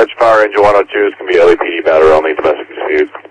Metro Power Engine 102 is going to be LAPD matter only, domestic dispute.